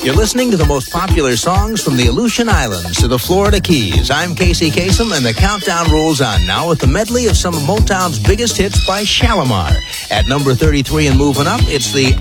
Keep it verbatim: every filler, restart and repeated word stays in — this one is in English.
You're listening to the most popular songs from the Aleutian Islands to the Florida Keys. I'm Casey Kasem, and the countdown rolls on now with the medley of some of Motown's biggest hits by Shalimar. At number thirty-three and moving up, it's the